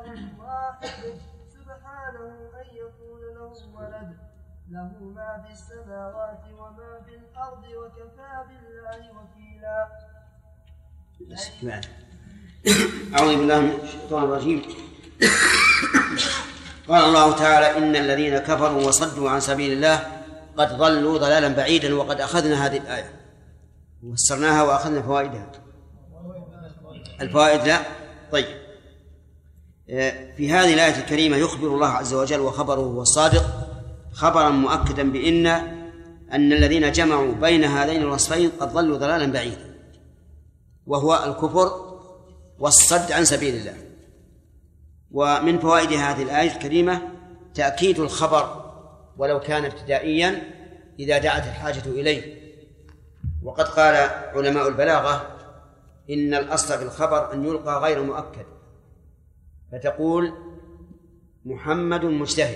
إله واحد سبحانه أن يكون له ولد له ما في السماوات وما في الأرض وكفى بالله وكيلا. أعوذ بالله من الشيطان الرجيم. قال الله تعالى: إن الذين كفروا وصدوا عن سبيل الله قد ضلوا ضلالا بعيدا. وقد أخذنا هذه الآية وفسرناها وأخذنا فوائدها. الفوائد لا. طيب، في هذه الآية الكريمة يخبر الله عز وجل وخبره هو الصادق خبرا مؤكدا أن الذين جمعوا بين هذين الوصفين قد ضلوا ضلالا بعيدا، وهو الكفر والصد عن سبيل الله. ومن فوائد هذه الآية الكريمة تأكيد الخبر ولو كان ابتدائيا إذا دعت الحاجة إليه. وقد قال علماء البلاغة: إن الأصل في الخبر أن يلقى غير مؤكد، فتقول محمد مجتهد،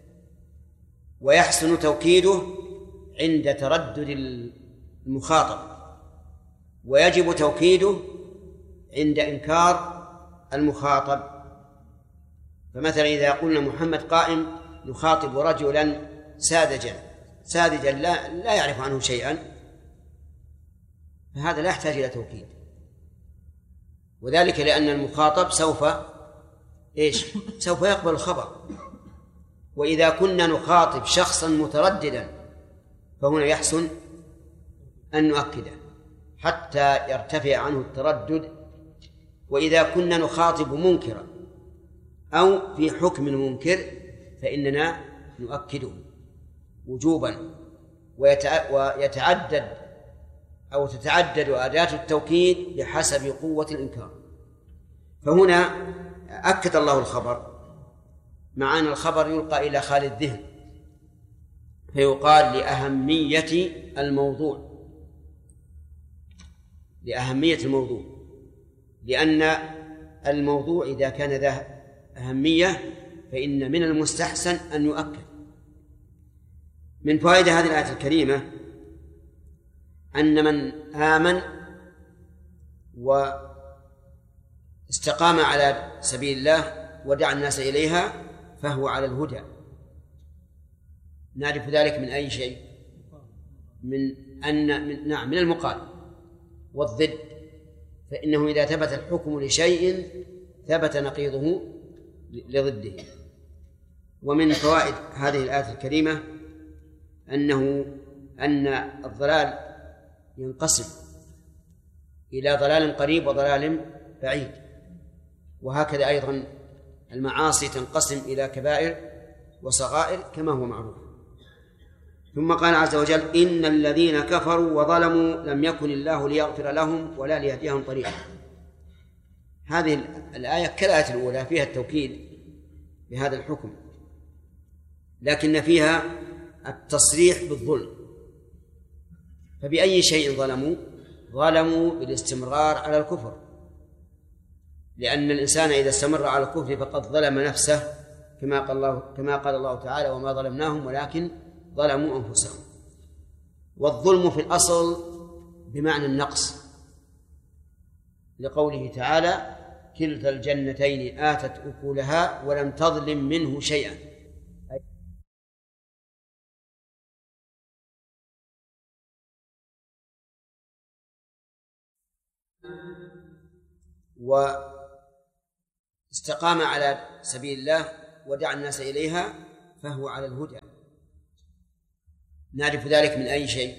ويحسن توكيده عند تردد المخاطب، ويجب توكيده عند إنكار المخاطب. فمثلا إذا قلنا محمد قائم يخاطب رجلا ساذجا لا يعرف عنه شيئا، فهذا لا يحتاج إلى توكيد، وذلك لأن المخاطب سوف يقبل الخبر. وإذا كنا نخاطب شخصا مترددا فهنا يحسن أن نؤكده حتى يرتفع عنه التردد. وإذا كنا نخاطب منكرا أو في حكم منكر فإننا نؤكده وجوبا، ويتعدد أو تتعدد أداة التوكيد بحسب قوة الإنكار. فهنا أكد الله الخبر، مع أن الخبر يلقى إلى خالي الذهن، فيقال لأهمية الموضوع، لأن الموضوع إذا كان ذا أهمية فإن من المستحسن أن يؤكد. من فوائد هذه الآية الكريمة أن من آمن واستقام على سبيل الله ودعا الناس إليها فهو على الهدى. نعرف ذلك من أي شيء؟ من المقال والضد، فإنه إذا ثبت الحكم لشيء ثبت نقيضه لضده. ومن فوائد هذه الآية الكريمة أن الضلال ينقسم إلى ضلال قريب وضلال بعيد، وهكذا أيضا المعاصي تنقسم إلى كبائر وصغائر كما هو معروف. ثم قال عز وجل: إن الذين كفروا وظلموا لم يكن الله ليغفر لهم ولا ليهديهم طريقا. هذه الآية كالآية الأولى فيها التوكيد بهذا الحكم، لكن فيها التصريح بالظلم. فبأي شيء ظلموا بالاستمرار على الكفر، لأن الإنسان إذا استمر على الكفر فقد ظلم نفسه، كما قال الله تعالى: وما ظلمناهم ولكن ظلموا أنفسهم. والظلم في الأصل بمعنى النقص، لقوله تعالى: كلتا الجنتين آتت أكلها ولم تظلم منه شيئا. واستقام على سبيل الله ودعا الناس إليها فهو على الهدى. نعرف ذلك من أي شيء؟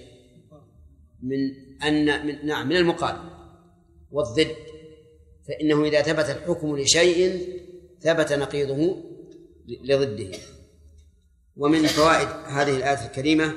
من المقال والضد، فإنه إذا ثبت الحكم لشيء ثبت نقيضه لضده. ومن فوائد هذه الآية الكريمة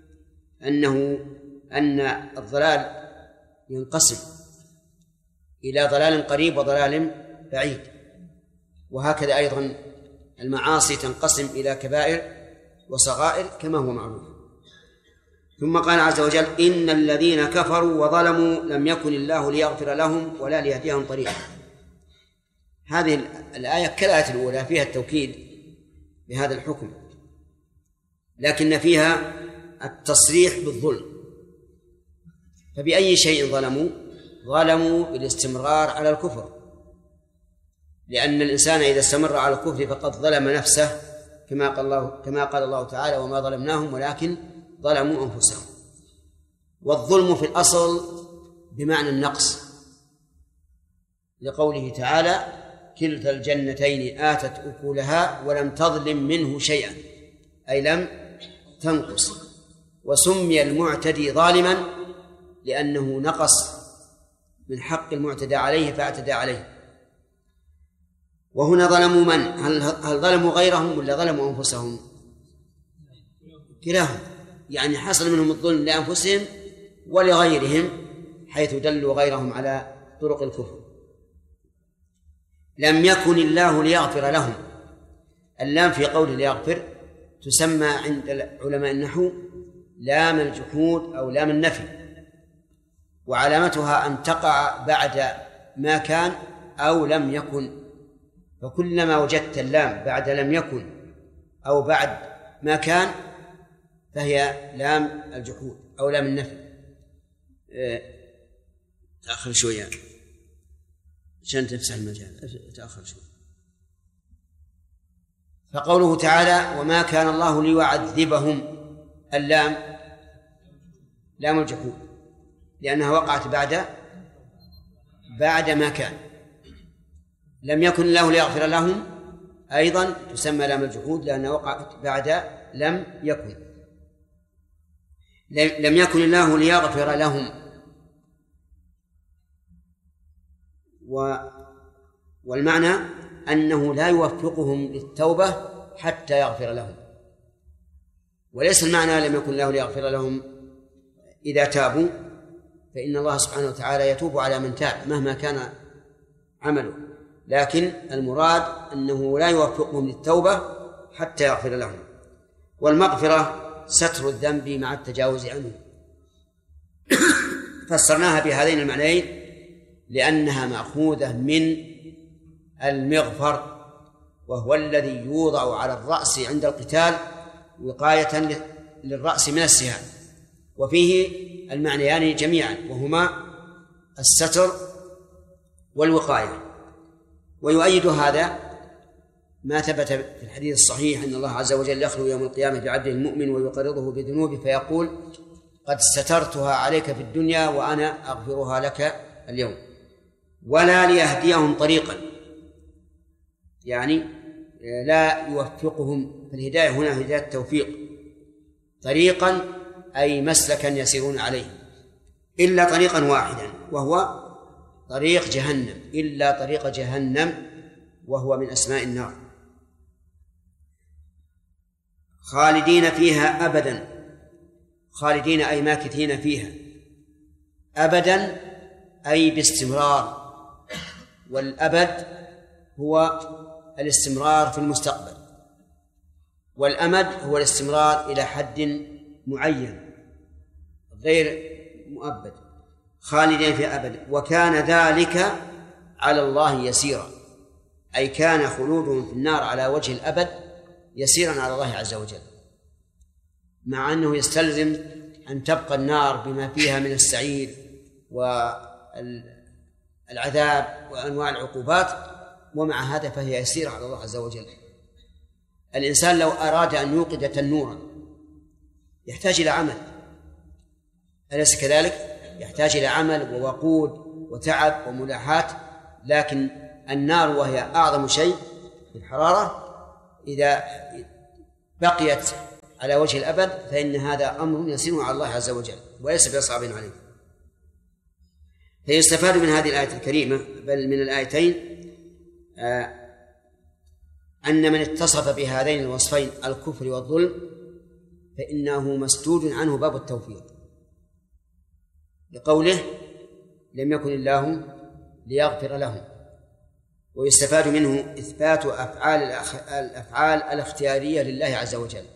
أن الضلال ينقسم إلى ضلال قريب وضلال بعيد، وهكذا أيضا المعاصي تنقسم إلى كبائر وصغائر كما هو معروف. ثم قال عز وجل: إن الذين كفروا وظلموا لم يكن الله ليغفر لهم ولا ليهديهم طريقا. هذه الآية كالآية الأولى فيها التوكيد بهذا الحكم، لكن فيها التصريح بالظلم. فبأي شيء ظلموا بالاستمرار على الكفر، لأن الإنسان إذا استمر على الكفر فقد ظلم نفسه، كما قال الله تعالى: وما ظلمناهم ولكن ظلموا أنفسهم. والظلم في الأصل بمعنى النقص، لقوله تعالى: كلتا الجنتين آتت أكلها ولم تظلم منه شيئا، أي لم تنقص. وسمي المعتدي ظالما لأنه نقص من حق المعتدى عليه فاعتدى عليه. وهنا ظلموا من؟ هل ظلموا غيرهم ولا ظلموا أنفسهم؟ كلاهم، يعني حصل منهم الظلم لأنفسهم ولغيرهم، حيث دلوا غيرهم على طرق الكفر. لم يكن الله ليغفر لهم. اللام في قول ليغفر تسمى عند علماء النحو لام الجحود أو لام النفي، وعلامتها أن تقع بعد ما كان أو لم يكن، فكلما وجدت اللام بعد لم يكن أو بعد ما كان فهي لام الجحود أو لام النفي. تأخر شوية عشان تفسح المجال، تأخر شوية. فقوله تعالى: وما كان الله ليعذبهم، اللام لام الجحود لأنها وقعت بعد ما كان. لم يكن الله ليغفر لهم أيضا تسمى لام الجحود لأنها وقعت بعد لم يكن. لم يكن الله ليغفر لهم، والمعنى أنه لا يوفقهم للتوبة حتى يغفر لهم، وليس المعنى لم يكن الله ليغفر لهم إذا تابوا، فإن الله سبحانه وتعالى يتوب على من تاب مهما كان عمله، لكن المراد أنه لا يوفقهم للتوبة حتى يغفر لهم. والمغفرة ستر الذنب مع التجاوز عنه. فسرناها بهذين المعنيين لأنها مأخوذة من المغفر، وهو الذي يوضع على الرأس عند القتال وقاية للرأس من السهام، وفيه المعنيان جميعا وهما الستر والوقاية. ويؤيد هذا ما ثبت في الحديث الصحيح أن الله عز وجل يخلو يوم القيامة بعبده المؤمن ويقرضه بذنوبه فيقول: قد سترتها عليك في الدنيا وأنا أغفرها لك اليوم. ولا ليهديهم طريقا، يعني لا يوفقهم، فالهداية هنا هداية التوفيق، طريقا أي مسلكا يسيرون عليه، إلا طريقا واحدا وهو طريق جهنم، إلا طريق جهنم وهو من أسماء النار، خالدين فيها أبدا. خالدين أي ماكثين فيها، أبدا أي باستمرار، والأبد هو الاستمرار في المستقبل، والأمد هو الاستمرار إلى حد معين غير مؤبد. خالدين فيها أبدا، وكان ذلك على الله يسيرا، أي كان خلودهم في النار على وجه الأبد يسيرا على الله عز وجل، مع أنه يستلزم أن تبقى النار بما فيها من السعير والعذاب وأنواع العقوبات، ومع هذا فهي يسيرة على الله عز وجل. الإنسان لو أراد أن يوقد تنورا يحتاج إلى عمل، أليس كذلك؟ يحتاج إلى عمل ووقود وتعب وملاحات، لكن النار وهي أعظم شيء في الحرارة إذا بقيت على وجه الأبد فإن هذا أمر يسير على الله عز وجل وليس بصعب عليه. فيستفاد من هذه الآية الكريمة بل من الآيتين أن من اتصف بهذين الوصفين الكفر والظلم فإنه مسدود عنه باب التوفيق، لقوله لم يكن الله ليغفر لهم. ويستفاد منه إثبات الأفعال الاختيارية لله عز وجل،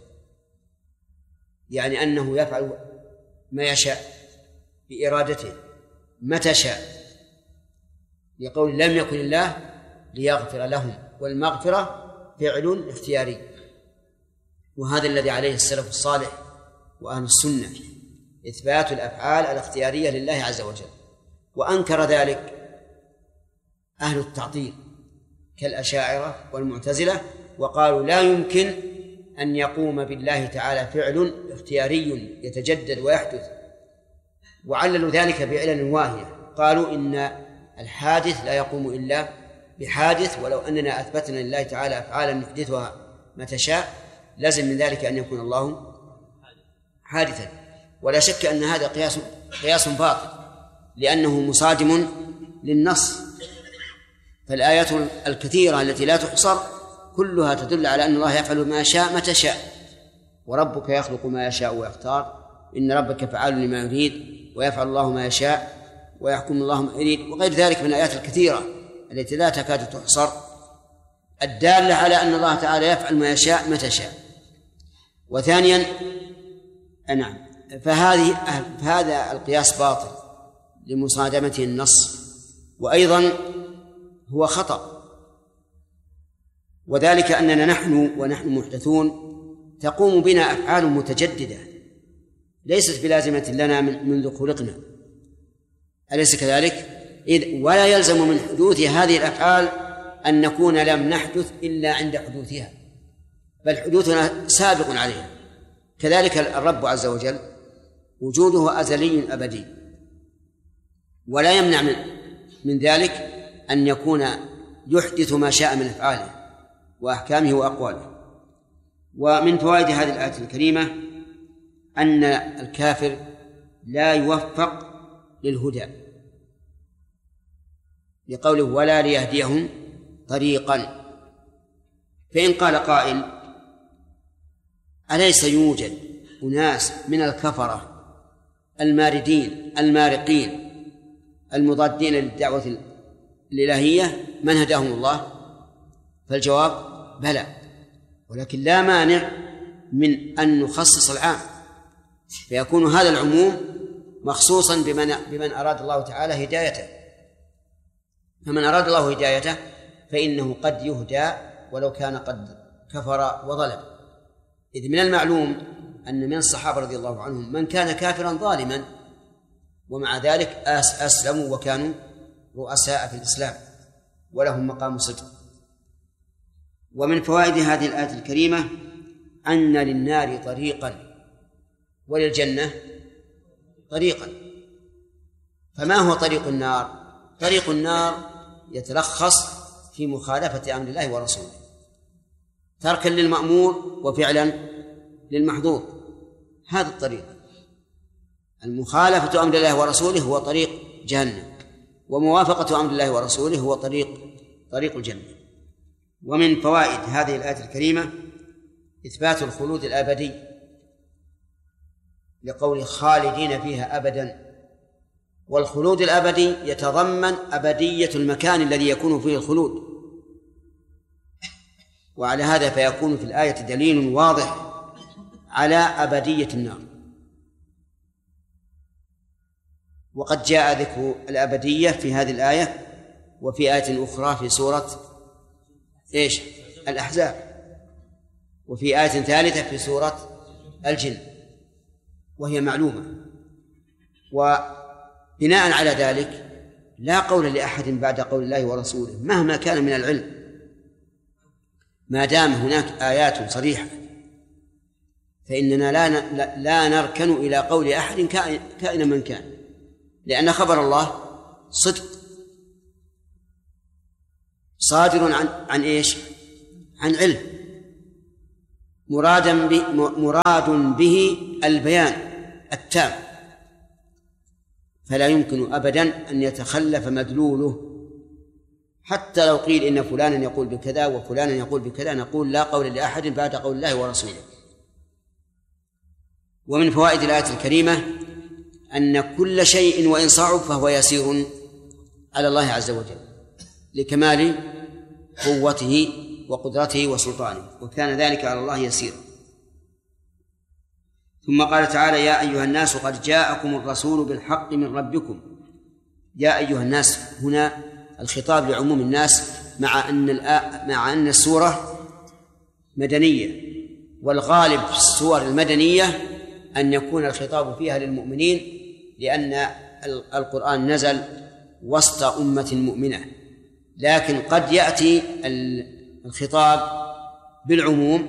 يعني أنه يفعل ما يشاء بإرادته متى شاء، لقول لم يكن الله ليغفر لهم، والمغفرة فعل اختياري، وهذا الذي عليه السلف الصالح وأهل السنة، إثبات الأفعال الاختيارية لله عز وجل. وأنكر ذلك أهل التعطيل كالأشاعرة والمعتزلة، وقالوا لا يمكن أن يقوم بالله تعالى فعل اختياري يتجدد ويحدث، وعللوا ذلك بعلل واهية. قالوا إن الحادث لا يقوم إلا بحادث، ولو أننا أثبتنا لله تعالى أفعالا يحدثها متى شاء لازم من ذلك أن يكون الله حادثا. ولا شك أن هذا قياس باطل، لأنه مصادم للنص. فالآيات الكثيرة التي لا تحصر كلها تدل على أن الله يفعل ما شاء متى شاء، وربك يخلق ما يشاء ويختار، إن ربك فعال لما يريد، ويفعل الله ما يشاء ويحكم الله ما يريد، وغير ذلك من الآيات الكثيرة التي لا تكاد تحصر الدالة على أن الله تعالى يفعل ما يشاء متى شاء. وثانيا نعم، فهذا القياس باطل لمصادمته النص، وأيضا هو خطأ، وذلك أننا ونحن محدثون تقوم بنا أفعال متجددة ليست بلازمة لنا منذ خلقنا، أليس كذلك؟ ولا يلزم من حدوث هذه الأفعال أن نكون لم نحدث إلا عند حدوثها، بل حدوثنا سابق عليها. كذلك الرب عز وجل وجوده أزلي أبدي، ولا يمنع من ذلك أن يكون يحدث ما شاء من أفعاله وأحكامه وأقواله. ومن فوائد هذه الآية الكريمة أن الكافر لا يوفق للهدى، لقوله ولا ليهديهم طريقا. فإن قال قائل أليس يوجد أناس من الكفرة الماردين المارقين المضادين للدعوة الإلهية من هداهم الله؟ فالجواب بلى، ولكن لا مانع من أن نخصص العام، فيكون هذا العموم مخصوصا بمن أراد الله تعالى هدايته. فمن أراد الله هدايته فإنه قد يهدى ولو كان قد كفر وظلم، إذ من المعلوم أن من الصحابة رضي الله عنهم من كان كافرا ظالما ومع ذلك أسلموا وكانوا رؤساء في الإسلام ولهم مقام صدق. ومن فوائد هذه الآية الكريمة أن للنار طريقا وللجنة طريقا. فما هو طريق النار؟ طريق النار يتلخص في مخالفة أمر الله ورسوله، تركا للمأمور وفعلا للمحظور. هذا الطريق، المخالفة أمر الله ورسوله هو طريق جهنم، وموافقة أمر الله ورسوله هو طريق الجنة. ومن فوائد هذه الآية الكريمة إثبات الخلود الأبدي، لقول خالدين فيها أبدا، والخلود الأبدي يتضمن أبدية المكان الذي يكون فيه الخلود، وعلى هذا فيكون في الآية دليل واضح على أبدية النار. وقد جاء ذكر الأبدية في هذه الآية وفي آية أخرى في سورة الأحزاب، وفي آية ثالثة في سورة الجن، وهي معلومة. وبناء على ذلك لا قول لأحد بعد قول الله ورسوله مهما كان من العلم، ما دام هناك آيات صريحة فإننا لا نركن إلى قول أحد كائن من كان، لأن خبر الله صدق صادر عن عن علم مراد به البيان التام، فلا يمكن أبدا أن يتخلف مدلوله. حتى لو قيل إن فلانا يقول بكذا وفلانا يقول بكذا نقول لا قول لأحد بعد قول الله ورسوله. ومن فوائد الآية الكريمة أن كل شيء وإن صعب فهو يسير على الله عز وجل لكمال قوته وقدرته وسلطانه، وكان ذلك على الله يسير. ثم قال تعالى يا أيها الناس قد جاءكم الرسول بالحق من ربكم. يا أيها الناس هنا الخطاب لعموم الناس، مع أن السورة مدنية، والغالب في السور المدنية أن يكون الخطاب فيها للمؤمنين، لأن القرآن نزل وسط أمة مؤمنة، لكن قد يأتي الخطاب بالعموم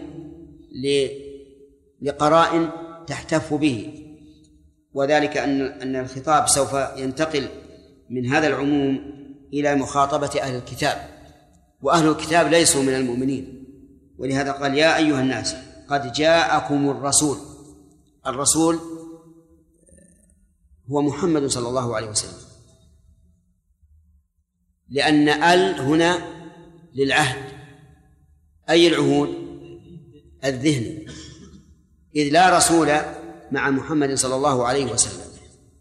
لقرائن تحتف به، وذلك أن الخطاب سوف ينتقل من هذا العموم إلى مخاطبة أهل الكتاب، وأهل الكتاب ليسوا من المؤمنين، ولهذا قال يا أيها الناس قد جاءكم الرسول. الرسول هو محمد صلى الله عليه وسلم، لأن هنا للعهد، أي العهود؟ الذهني، إذ لا رسول مع محمد صلى الله عليه وسلم.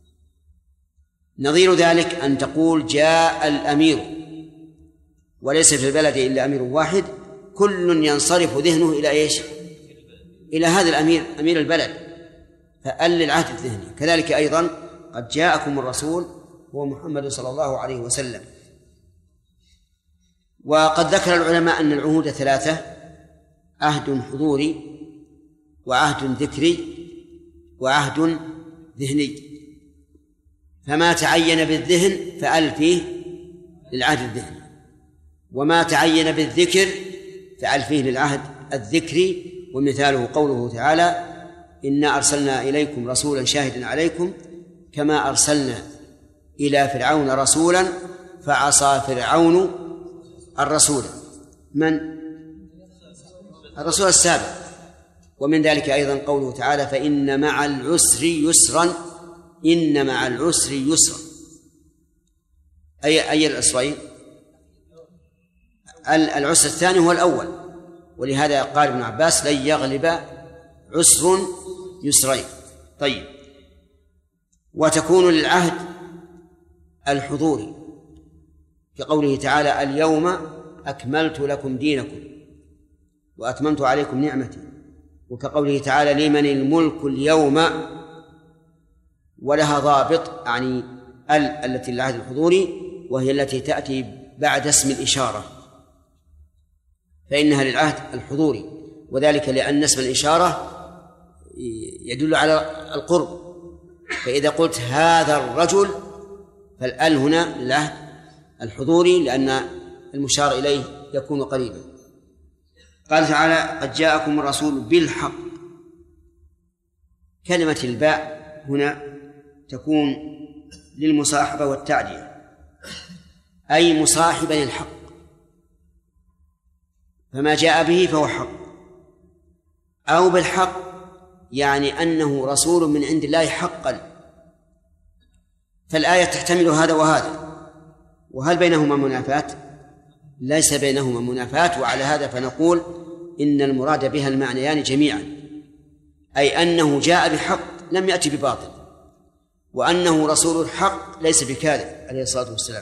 نظير ذلك أن تقول جاء الأمير، وليس في البلد إلا أمير واحد، كل ينصرف ذهنه إلى إيش؟ إلى هذا الأمير، أمير البلد، فأل للعهد الذهني. كذلك أيضا قد جاءكم الرسول هو محمد صلى الله عليه وسلم. وقد ذكر العلماء أن العهود ثلاثة: عهد حضوري، وعهد ذكري، وعهد ذهني. فما تعين بالذهن فأل فيه للعهد الذهني، وما تعين بالذكر فأل فيه للعهد الذكري. ومثاله قوله تعالى إنا أرسلنا إليكم رسولا شاهدا عليكم كما أرسلنا إلى فرعون رسولا فعصى فرعون الرسول، من؟ الرسول السابق. ومن ذلك أيضا قوله تعالى فإن مع العسر يسرا، إن مع العسر يسرا، أي العسرين؟ العسر الثاني هو الأول، ولهذا قال ابن عباس لن يغلب عسر يسرين. طيب، وتكون للعهد الحضوري كقوله تعالى اليوم أكملت لكم دينكم وأتممت عليكم نعمتي، وكقوله تعالى لمن الملك اليوم، ولها ضابط، يعني التي للعهد الحضوري، وهي التي تأتي بعد اسم الإشارة، فإنها للعهد الحضوري، وذلك لأن اسم الإشارة يدل على القرب، فإذا قلت هذا الرجل فالآل هنا للعهد الحضوري لأن المشار إليه يكون قريبا. قال تعالى قد جاءكم الرسول بالحق. كلمة الباء هنا تكون للمصاحبة والتعدية، أي مصاحبا للحق، فما جاء به فهو حق، أو بالحق يعني أنه رسول من عند الله حقا. فالآية تحتمل هذا وهذا، وهل بينهما منافاة؟ ليس بينهما منافاة، وعلى هذا فنقول إن المراد بها المعنيان جميعا، أي أنه جاء بحق لم يأتي بباطل، وأنه رسول الحق ليس بكاذب عليه الصلاة والسلام.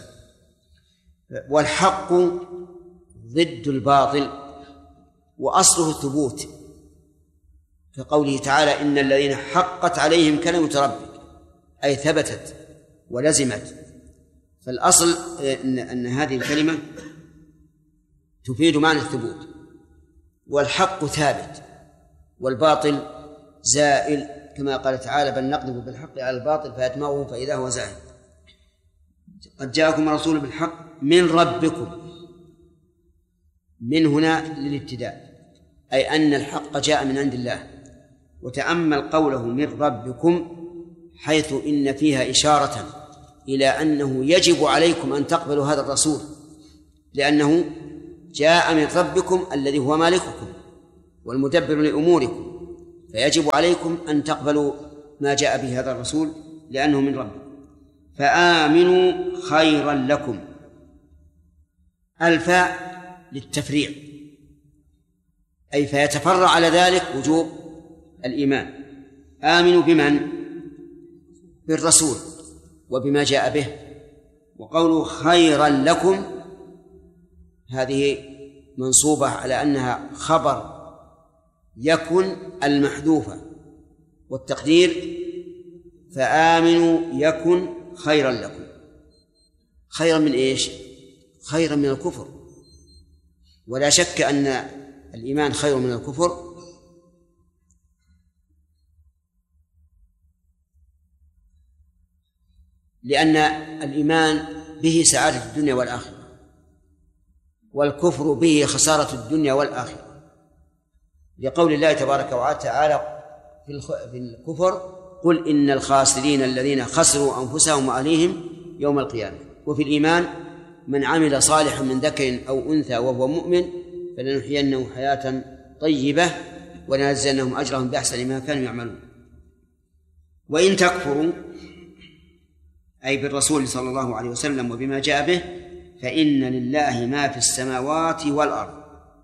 والحق ضد الباطل، وأصله الثبوت، كقوله تعالى إن الذين حقت عليهم كلمة ربك، أي ثبتت ولزمت. فالأصل أن هذه الكلمة تفيد معنى الثبوت، والحق ثابت والباطل زائل، كما قال تعالى بل نقذف بالحق على الباطل فيدمغه فإذا هو زائل. قد جاءكم رسول بالحق من ربكم، من هنا للابتداء، أي أن الحق جاء من عند الله. وتأمل قوله من ربكم، حيث إن فيها إشارة إلى أنه يجب عليكم أن تقبلوا هذا الرسول، لأنه جاء من ربكم الذي هو مالككم والمدبر لأموركم، فيجب عليكم أن تقبلوا ما جاء به هذا الرسول لأنه من ربكم. فآمنوا خيرا لكم. الفاء للتفريع، أي فيتفرع على ذلك وجوب الإيمان. آمنوا بمن؟ بالرسول وبما جاء به. وقولوا خيرا لكم هذه منصوبة على أنها خبر يكن المحذوفة، والتقدير فآمنوا يكن خيرا لكم. خيرا من إيش؟ خيرا من الكفر، ولا شك أن الإيمان خير من الكفر، لأن الإيمان به سعادة الدنيا والآخرة، والكفر به خسارة الدنيا والآخرة، لقول الله تبارك وتعالى في الكفر: قل إن الخاسرين الذين خسروا أنفسهم وأهليهم يوم القيامة. وفي الإيمان: من عمل صالحا من ذكر أو أنثى وهو مؤمن فلنحيينه حياة طيبة ولنجزينهم أجرهم بأحسن ما كانوا يعملون. وإن تكفروا، أي بالرسول صلى الله عليه وسلم وبما جاء به، فإن لله ما في السماوات والأرض،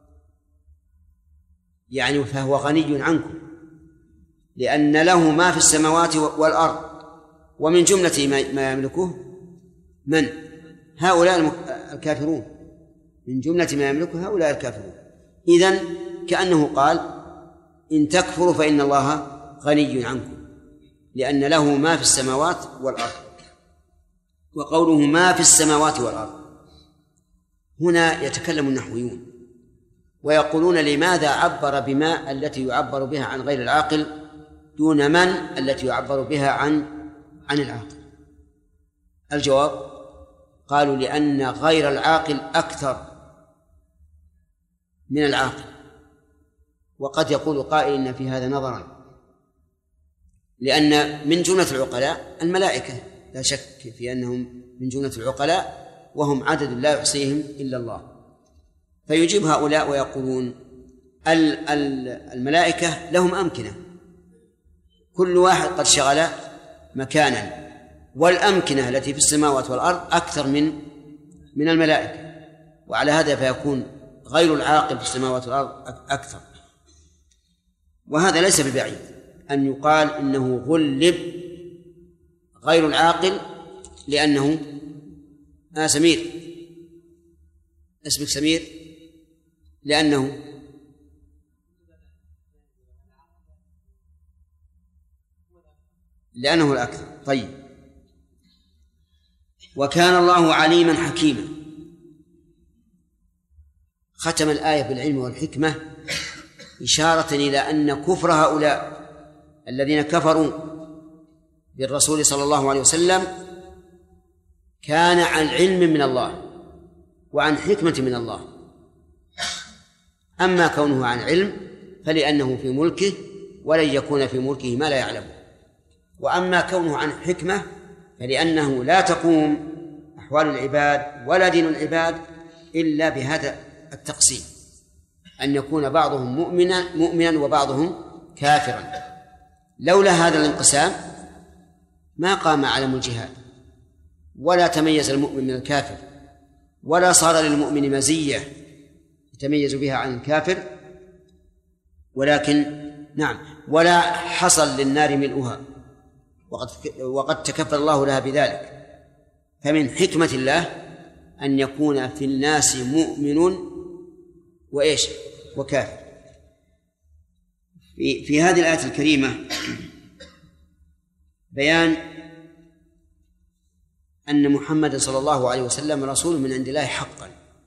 يعني فهو غني عنكم، لأن له ما في السماوات والأرض، ومن جملة ما يملكه من؟ هؤلاء الكافرون، من جملة ما يملكه هؤلاء الكافرون. إذن كأنه قال: إن تكفروا فإن الله غني عنكم، لأن له ما في السماوات والأرض. وقوله ما في السماوات والأرض هنا يتكلم النحويون ويقولون: لماذا عبر بما التي يعبر بها عن غير العاقل دون من التي يعبر بها عن العاقل؟ الجواب: قالوا لأن غير العاقل أكثر من العاقل. وقد يقول قائل إن في هذا نظرا، لأن من جملة العقلاء الملائكة، لا شك في أنهم من جملة العقلاء، وهم عدد لا يحصيهم إلا الله. فيجيب هؤلاء ويقولون: الملائكة لهم أمكنة، كل واحد قد شغل مكانا، والأمكنة التي في السماوات والأرض أكثر من الملائكة، وعلى هذا فيكون غير العاقل في السماوات والأرض أكثر. وهذا ليس ببعيد أن يقال إنه غلب غير العاقل، لأنه سمير، اسمك سمير، لأنه الأكثر. طيب. وكان الله عليما حكيما. ختم الآية بالعلم والحكمة، إشارة إلى أن كفر هؤلاء الذين كفروا بالرسول صلى الله عليه وسلم كان عن علم من الله وعن حكمة من الله. أما كونه عن علم فلأنه في ملكه ولن يكون في ملكه ما لا يعلم، وأما كونه عن حكمة فلأنه لا تقوم أحوال العباد ولا دين العباد إلا بهذا التقسيم، أن يكون بعضهم مؤمنا وبعضهم كافرا. لولا هذا الانقسام ما قام علم الجهاد، ولا تميز المؤمن من الكافر، ولا صار للمؤمن مزية يتميز بها عن الكافر، ولكن ولا حصل للنار ملؤها، وقد تكفل الله لها بذلك. فمن حكمة الله أن يكون في الناس مؤمن وكافر. في هذه الآية الكريمة بيان أن محمد صلى الله عليه وسلم رسول من عند الله حقا،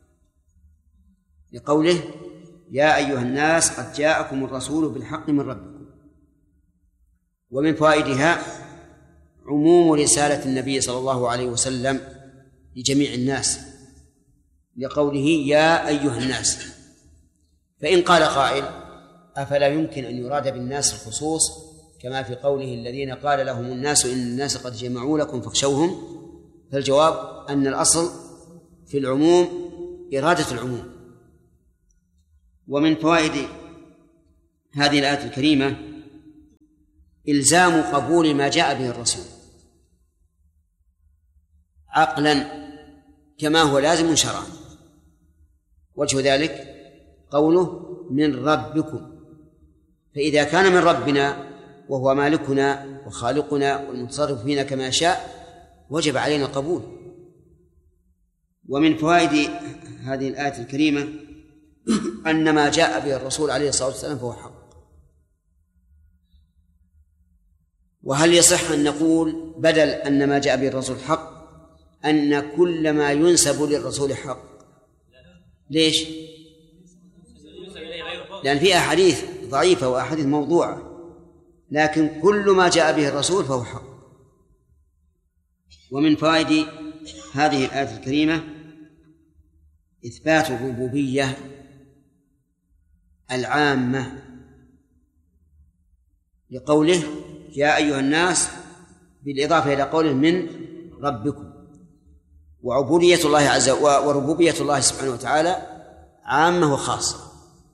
لقوله: يا أيها الناس قد جاءكم الرسول بالحق من ربكم. ومن فوائدها عموم رسالة النبي صلى الله عليه وسلم لجميع الناس، لقوله: يا أيها الناس. فإن قال قائل: أفلا يمكن أن يراد بالناس الخصوص كما في قوله: الذين قال لهم الناس إن الناس قد جمعوا لكم فاخشوهم؟ فالجواب أن الأصل في العموم إرادة العموم. ومن فوائد هذه الآية الكريمة إلزام قبول ما جاء به الرسول عقلا كما هو لازم شرعا. وجه ذلك قوله: من ربكم. فإذا كان من ربنا وهو مالكنا وخالقنا والمتصرف فينا كما شاء وجب علينا القبول. ومن فوائد هذه الآية الكريمة أن ما جاء به الرسول عليه الصلاة والسلام فهو حق. وهل يصح أن نقول بدل أن ما جاء به الرسول حق أن كل ما ينسب للرسول حق؟ ليش؟ لأن في أحاديث ضعيفة وأحاديث موضوعة، لكن كل ما جاء به الرسول فهو حق. ومن فوائد هذه الآية الكريمة إثبات الربوبية العامة لقوله يا أيها الناس، بالإضافة إلى قوله من ربكم. وعبودية الله عز وجل وربوبية الله سبحانه وتعالى عامة وخاصة.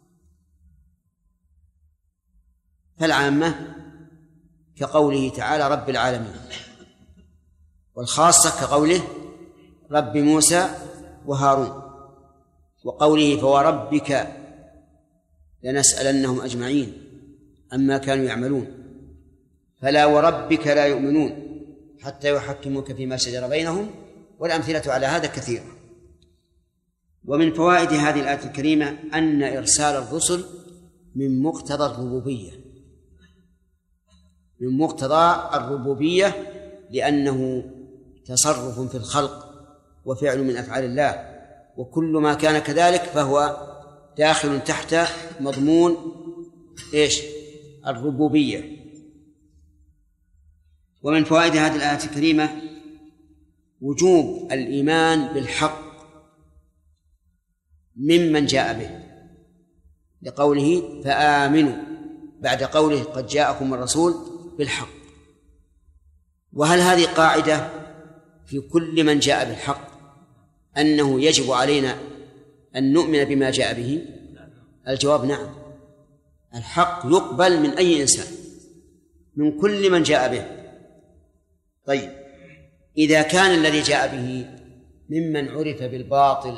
فالعامة كقوله تعالى رب العالمين، والخاصة كقوله رب موسى وهارون، وقوله فوربك لنسألنهم أجمعين عما كانوا يعملون، فلا وربك لا يؤمنون حتى يحكموك فيما شجر بينهم، والأمثلة على هذا كثيرة. ومن فوائد هذه الآية الكريمة أن إرسال الرسل من مقتضى الربوبية، من مقتضى الربوبية، لأنه تصرف في الخلق وفعل من أفعال الله، وكل ما كان كذلك فهو داخل تحت مضمون الربوبية. ومن فوائد هذه الآية الكريمة وجوب الإيمان بالحق ممن جاء به، لقوله فآمنوا بعد قوله قد جاءكم الرسول بالحق. وهل هذه قاعدة في كل من جاء بالحق أنه يجب علينا أن نؤمن بما جاء به؟ الجواب نعم، الحق يقبل من أي إنسان، من كل من جاء به. طيب، إذا كان الذي جاء به ممن عرف بالباطل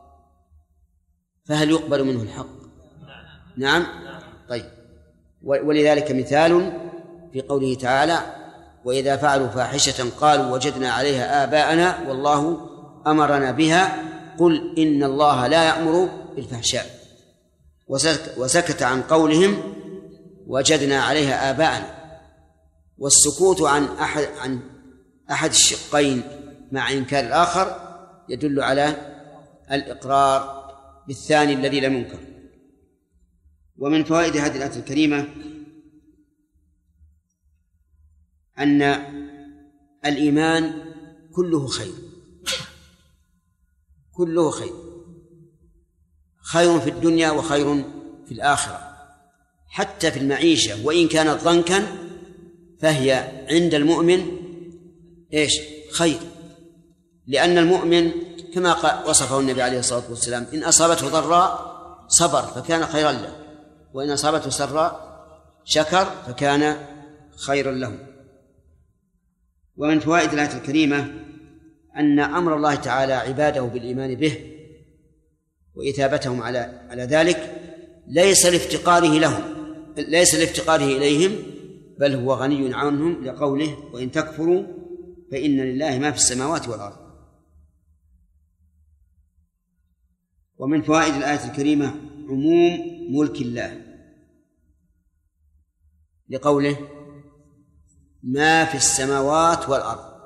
فهل يقبل منه الحق؟ نعم. طيب، ولذلك مثال في قوله تعالى وإذا فعلوا فاحشة قالوا وجدنا عليها آباءنا والله أمرنا بها قل إن الله لا يأمر بالفحشاء، وسكت عن قولهم وجدنا عليها آباءنا. والسكوت عن أحد الشقين مع إنكار الآخر يدل على الإقرار بالثاني الذي لم ينكر. ومن فوائد هذه الآية الكريمة أن الإيمان كله خير، كله خير، خير في الدنيا وخير في الآخرة. حتى في المعيشة وإن كانت ضنكا فهي عند المؤمن خير، لأن المؤمن كما وصفه النبي عليه الصلاة والسلام إن أصابته ضراء صبر فكان خيرا له، وإن أصابته سراء شكر فكان خيرا له. ومن فوائد الآية الكريمة أن أمر الله تعالى عباده بالإيمان به وإثابتهم على ذلك ليس لافتقاره إليهم، بل هو غني عنهم، لقوله وإن تكفروا فإن لله ما في السماوات والأرض. ومن فوائد الآية الكريمة عموم ملك الله، لقوله ما في السماوات والأرض،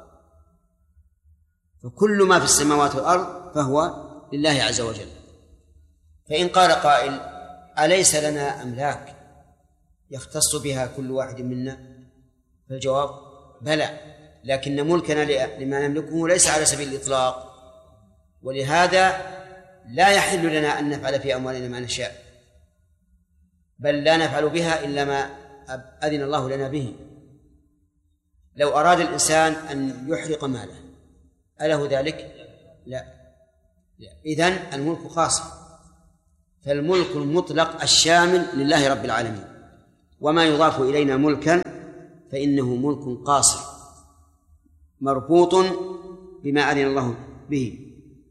فكل ما في السماوات والأرض فهو لله عز وجل. فإن قال قائل أليس لنا أملاك يختص بها كل واحد منا؟ فالجواب بلى، لكن ملكنا لما نملكه ليس على سبيل الإطلاق، ولهذا لا يحل لنا أن نفعل في أموالنا ما نشاء، بل لا نفعل بها إلا ما أذن الله لنا به. لو أراد الإنسان أن يحرق ماله أله ذلك؟ لا. إذن الملك قاصر، فالملك المطلق الشامل لله رب العالمين، وما يضاف إلينا ملكا فإنه ملك قاصر مربوط بما أذن الله به.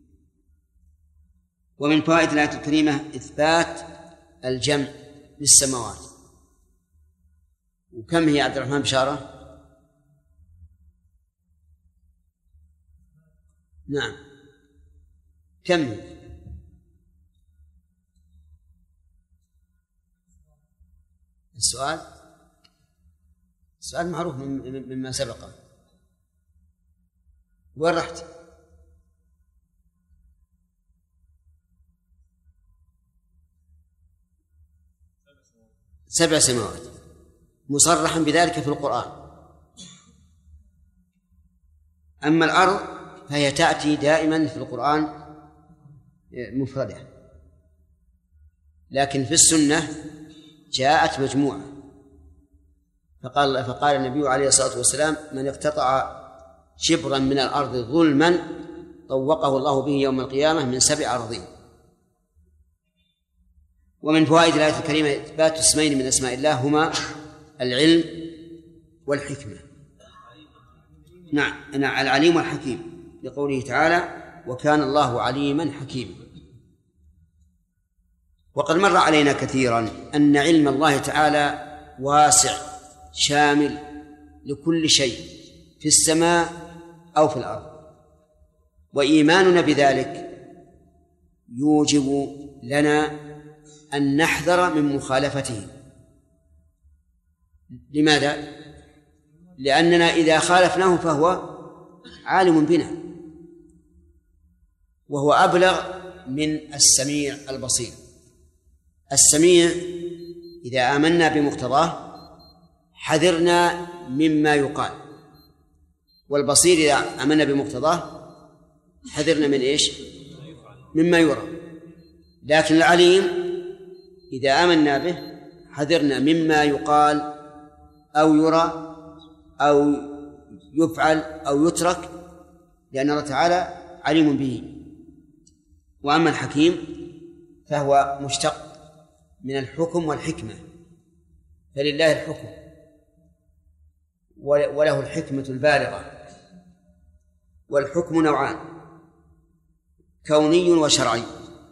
ومن فوائد الآية الكريمة إثبات الجمع للسماوات. وكم هي عبد الرحمن بشارة؟ نعم، كم هي؟ السؤال معروف مما سبقه. وين رحت؟ 7 سماوات مصرحا بذلك في القرآن. أما الأرض فهي تأتي دائما في القرآن مفردة، لكن في السنة جاءت مجموعة. فقال النبي عليه الصلاة والسلام: من اقتطع شبرا من الأرض ظلما طوقه الله به يوم القيامة من 7 أراضين. ومن فوائد الآية الكريمة إثبات اسمين من أسماء الله هما العلم والحكمة. نعم، العليم والحكيم، لقوله تعالى: وكان الله عليما حكيما. وقد مر علينا كثيرا أن علم الله تعالى واسع شامل لكل شيء في السماء أو في الأرض، وإيماننا بذلك يوجب لنا أن نحذر من مخالفته. لماذا؟ لأننا إذا خالفناه فهو عالم بنا، وهو أبلغ من السميع البصير. السميع إذا آمنا بمقتضاه حذرنا مما يقال، والبصير إذا آمنا بمقتضاه حذرنا من إيش؟ مما يرى. لكن العليم إذا آمنا به حذرنا مما يقال أو يرى أو يفعل أو يترك، لأن الله تعالى عليم به. وأما الحكيم فهو مشتق من الحكم والحكمة، فلله الحكم وله الحكمة البالغة. والحكم نوعان: كوني وشرعي.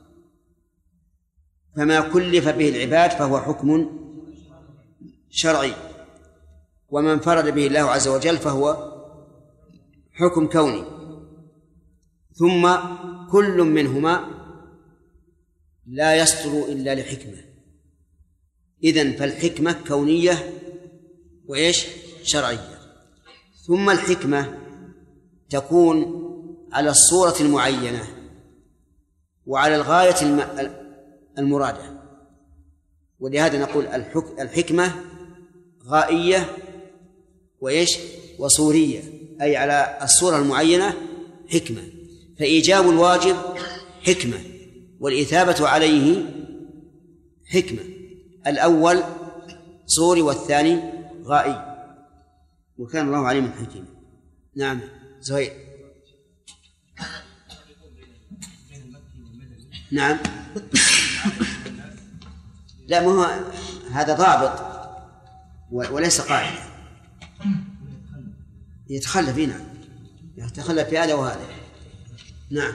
فما كلف به العباد فهو حكم شرعي، وما انفرد به الله عز وجل فهو حكم كوني. ثم كل منهما لا يصدر إلا لحكمة. إذن فالحكمة كونية وإيش؟ شرعية. ثم الحكمة تكون على الصورة المعينة وعلى الغاية المرادة، ولهذا نقول الحكمة غائية وإيش؟ وصورية، أي على الصورة المعينة حكمة. فإيجاب الواجب حكمة، والإثابة عليه حكمة. الأول صوري والثاني غائي، وكان الله عليما حكيما. نعم زهير. نعم. لا، ما هو هذا ضابط وليس قاعدة. يتخلف. نعم، يتخلف في هذا وهذا. نعم.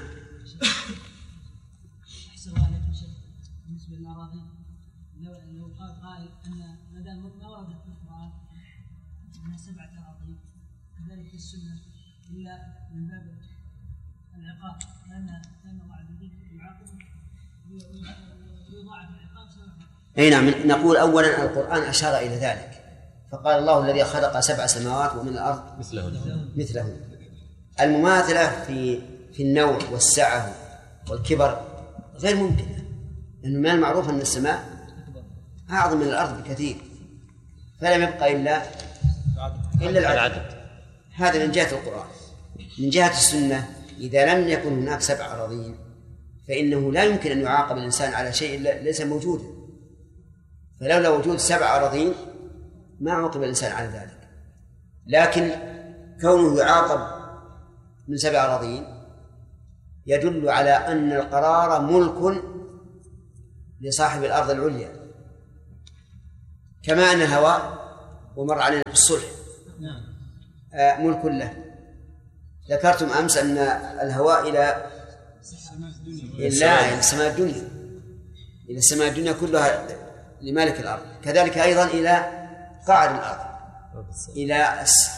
بالنسبة للأراضي، لو قال قائل أن ما دام ما وردت في القرآن أنها 7 أراضين، كذلك في السنة، إلا من باب العقاب، كان الله عز وجل يعاقب ويضاعف العقاب 7. أي نعم. نقول أولا القرآن أشار إلى ذلك، فقال: الله الذي خلق 7 سماوات ومن الأرض مثلهن. المماثلة في النوع والسعة والكبر غير ممكنة، لأنه من المعروف أن السماء أعظم من الأرض بكثير، فلم يبقى إلا العدد. هذا من جهة القرآن. من جهة السنة، إذا لم يكن هناك 7 أراضين فإنه لا يمكن أن يعاقب الإنسان على شيء ليس موجودا. فلولا وجود 7 أراضين ما عوقب الإنسان على ذلك. لكن كونه يعاقب من 7 أراضين يدل على أن القرار ملك لصاحب الأرض العليا، كما أن الهواء، ومر علينا بالصلح، ملك له. ذكرتم أمس أن الهواء إلى السماء الدنيا، إلى السماء الدنيا كلها لمالك الأرض، كذلك أيضا إلى قاعد الأرض، إلى